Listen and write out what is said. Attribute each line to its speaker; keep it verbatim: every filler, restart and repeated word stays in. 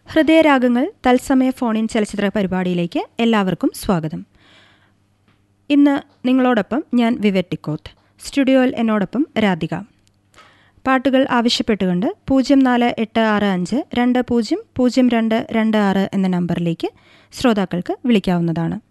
Speaker 1: ഹൃദയരാഗങ്ങൾ തത്സമയ ഫോണിൻ ചലച്ചിത്ര പരിപാടിയിലേക്ക് എല്ലാവർക്കും സ്വാഗതം. ഇന്ന് നിങ്ങളോടൊപ്പം ഞാൻ വിവേക് ടിക്കോത്ത്. സ്റ്റുഡിയോയിൽ എന്നോടൊപ്പം രാധിക. പാട്ടുകൾ ആവശ്യപ്പെട്ടുകൊണ്ട് പൂജ്യം നാല് എട്ട് ആറ് അഞ്ച് രണ്ട് പൂജ്യം പൂജ്യം രണ്ട് രണ്ട് ആറ് എന്ന നമ്പറിലേക്ക് ശ്രോതാക്കൾക്ക് വിളിക്കാവുന്നതാണ്.